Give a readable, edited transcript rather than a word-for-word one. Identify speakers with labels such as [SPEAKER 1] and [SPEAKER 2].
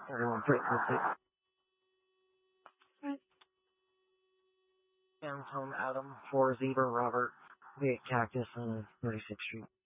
[SPEAKER 1] Everyone pretty quickly. And home Adam for Zebra Robert. We at Cactus on 36th Street.